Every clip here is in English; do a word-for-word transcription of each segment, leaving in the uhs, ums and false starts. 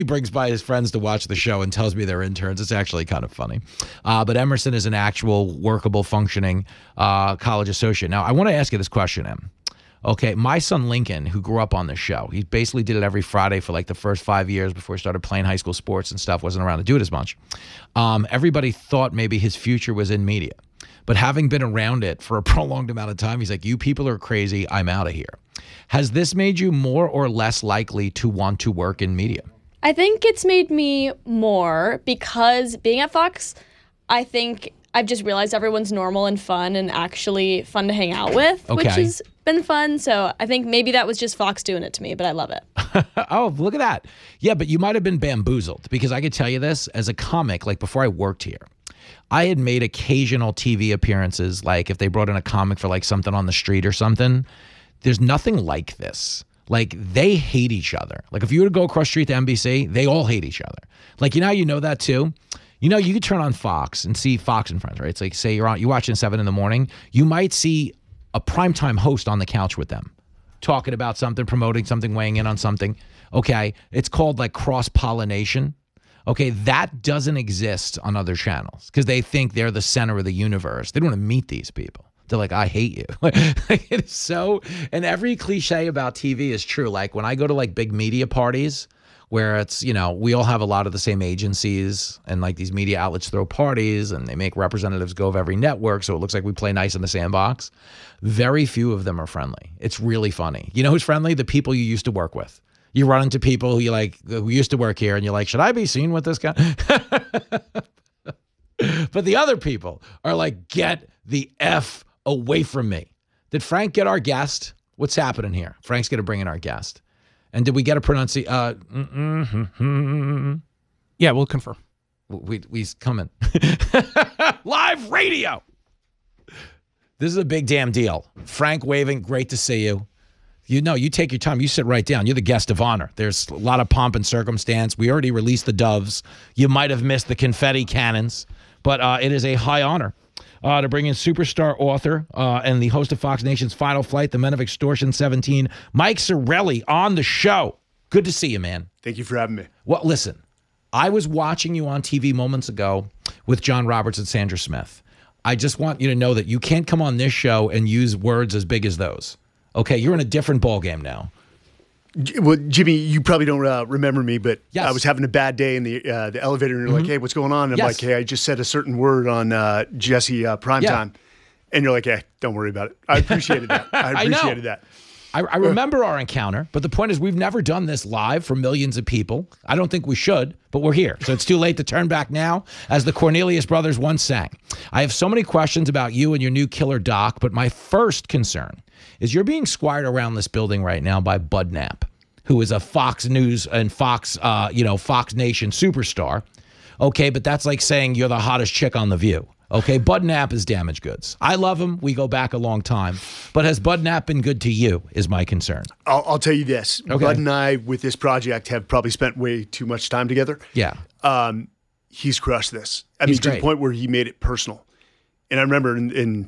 He brings by his friends to watch the show and tells me they're interns. It's actually kind of funny. Uh, but Emerson is an actual workable, functioning uh, college associate. Now, I want to ask you this question, Em. Okay, my son Lincoln, who grew up on this show, he basically did it every Friday for like the first five years before he started playing high school sports and stuff, wasn't around to do it as much. Um, everybody thought maybe his future was in media. But having been around it for a prolonged amount of time, he's like, you people are crazy. I'm out of here. Has this made you more or less likely to want to work in media? I think it's made me more because being at Fox, I think I've just realized everyone's normal and fun and actually fun to hang out with, okay. which has been fun. So I think maybe that was just Fox doing it to me, but I love it. Oh, look at that. Yeah, but you might have been bamboozled because I could tell you this as a comic, like before I worked here, I had made occasional T V appearances, like if they brought in a comic for like something on the street or something. There's nothing like this. Like, they hate each other. Like, if you were to go across the street to N B C, they all hate each other. Like, you know how you know that, too? You know, you could turn on Fox and see Fox and Friends, right? It's like, say you're on, you're watching seven in the morning. You might see a primetime host on the couch with them, talking about something, promoting something, weighing in on something. Okay? It's called, like, cross-pollination. Okay? That doesn't exist on other channels because they think they're the center of the universe. They don't want to meet these people. They're like, I hate you. Like, it is so, and every cliche about T V is true. Like when I go to like big media parties where it's, you know, we all have a lot of the same agencies and like these media outlets throw parties and they make representatives go of every network. So it looks like we play nice in the sandbox. Very few of them are friendly. It's really funny. You know who's friendly? The people you used to work with. You run into people who you like, who used to work here and you're like, should I be seen with this guy? But the other people are like, get the F away from me. Did Frank get our guest? What's happening here? Frank's going to bring in our guest. And did we get a pronunciation? Uh, mm-hmm. Yeah, we'll confirm. We, we's coming. Live radio. This is a big damn deal. Frank waving. Great to see you. You know, you take your time. You sit right down. You're the guest of honor. There's a lot of pomp and circumstance. We already released the doves. You might have missed the confetti cannons, but uh, it is a high honor. Uh, to bring in superstar author uh, and the host of Fox Nation's Final Flight, The Men of Extortion seventeen, Mike Sarraille on the show. Good to see you, man. Thank you for having me. Well, listen, I was watching you on T V moments ago with John Roberts and Sandra Smith. I just want you to know that you can't come on this show and use words as big as those. Okay, you're in a different ballgame now. Well, Jimmy, you probably don't uh, remember me, but yes. I was having a bad day in the uh, the elevator, and you're mm-hmm. like, "Hey, what's going on?" And I'm yes. like, "Hey, I just said a certain word on uh, Jesse uh, Primetime," yeah. and you're like, "Hey, don't worry about it." I appreciated that. I appreciated I that. I, I remember our encounter, but the point is, we've never done this live for millions of people. I don't think we should, but we're here, so it's too late to turn back now. As the Cornelius brothers once sang, I have so many questions about you and your new killer doc, but my first concern is you're being squired around this building right now by Bud Knapp, who is a Fox News and Fox, uh, you know, Fox Nation superstar. Okay, but that's like saying you're the hottest chick on The View. Okay, Bud Knapp is damaged goods. I love him. We go back a long time. But has Bud Knapp been good to you is my concern. I'll, I'll tell you this. Okay. Bud and I, with this project, have probably spent way too much time together. Yeah. Um, he's crushed this. I He's mean, to great. the point where he made it personal. And I remember in, in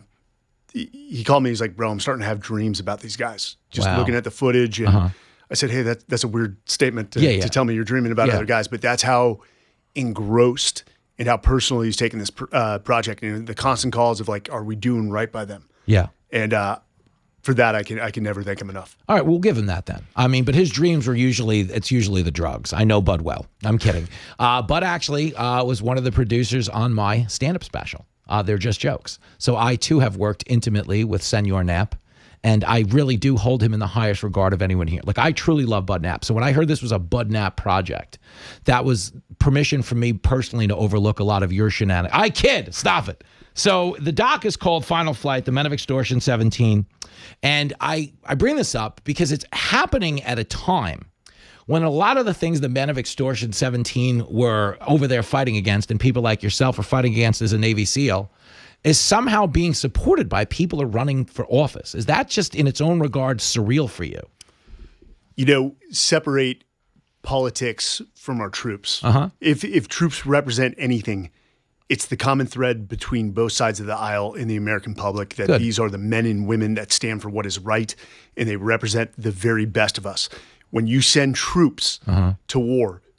he called me. He's like, "Bro, I'm starting to have dreams about these guys. Just Wow. looking at the footage." And Uh-huh. I said, "Hey, that, that's a weird statement to, Yeah, yeah. to tell me you're dreaming about Yeah. other guys." But that's how engrossed and how personal he's taken this uh, project. And the constant calls of like, "Are we doing right by them?" Yeah. And uh, for that, I can I can never thank him enough. All right, we'll give him that then. I mean, but his dreams were usually, it's usually the drugs. I know Bud well. I'm kidding. Uh, Bud actually uh, was one of the producers on my stand-up special. Uh, they're just jokes. So I, too, have worked intimately with Senor Knapp, and I really do hold him in the highest regard of anyone here. Like, I truly love Bud Knapp. So when I heard this was a Bud Knapp project, that was permission for me personally to overlook a lot of your shenanigans. I kid. Stop it. So the doc is called Final Flight, The Men of Extortion seventeen. And I, I bring this up because it's happening at a time when a lot of the things the Men of Extortion seventeen were over there fighting against, and people like yourself are fighting against as a Navy SEAL, is somehow being supported by people who are running for office. Is that just in its own regard surreal for you? You know, separate politics from our troops. Uh-huh. If if troops represent anything, it's the common thread between both sides of the aisle in the American public that Good. These are the men and women that stand for what is right, and they represent the very best of us. When you send troops Uh-huh. to war,